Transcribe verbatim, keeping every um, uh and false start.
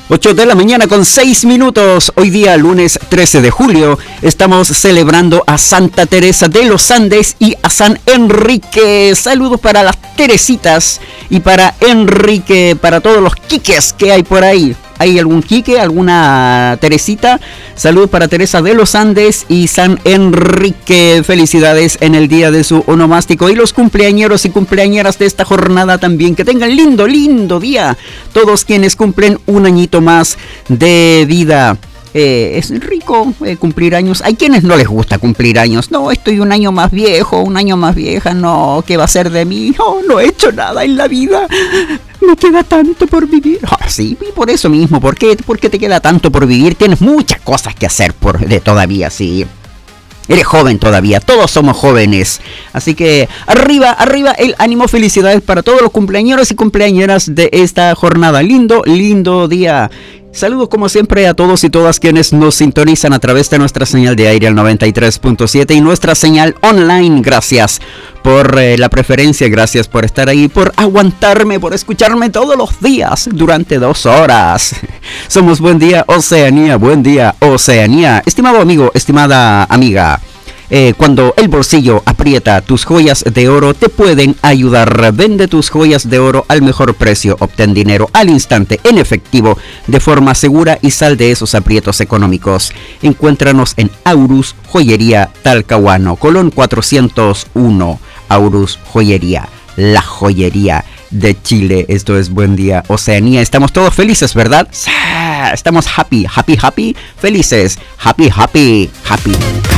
ocho de la mañana con seis minutos. Hoy día, lunes trece de julio, estamos celebrando a Santa Teresa de los Andes y a San Enrique. Saludos para las Teresitas y para Enrique, para todos los quiques que hay por ahí. ¿Hay algún quique, alguna Teresita? Saludos para Teresa de los Andes y San Enrique. Felicidades en el día de su onomástico. Y los cumpleañeros y cumpleañeras de esta jornada también. Que tengan lindo, lindo día. Todos quienes cumplen un añito más de vida. Eh, es rico eh, cumplir años. Hay quienes no les gusta cumplir años. No, estoy un año más viejo, un año más vieja. No, ¿qué va a ser de mí? No, no he hecho nada en la vida. Me queda tanto por vivir. Oh, sí, y por eso mismo. ¿Por qué? ¿Por qué te queda tanto por vivir? Tienes muchas cosas que hacer por de todavía, sí. Eres joven todavía, todos somos jóvenes. Así que arriba, arriba el ánimo, felicidades para todos los cumpleañeros y cumpleañeras de esta jornada. Lindo, lindo día. Saludos como siempre a todos y todas quienes nos sintonizan a través de nuestra señal de aire al noventa y tres punto siete y nuestra señal online. Gracias por eh, la preferencia, gracias por estar ahí, por aguantarme, por escucharme todos los días durante dos horas. Somos Buen Día Oceanía, Buen Día Oceanía. Estimado amigo, estimada amiga. Eh, cuando el bolsillo aprieta, tus joyas de oro te pueden ayudar. Vende tus joyas de oro al mejor precio. Obtén dinero al instante en efectivo de forma segura y sal de esos aprietos económicos. Encuéntranos en Aurus Joyería Talcahuano, Colón cuatrocientos uno. Aurus Joyería, la joyería de Chile. Esto es Buen Día Oceanía. Estamos todos felices, ¿verdad? Estamos happy, happy, happy, felices. Happy, happy, happy.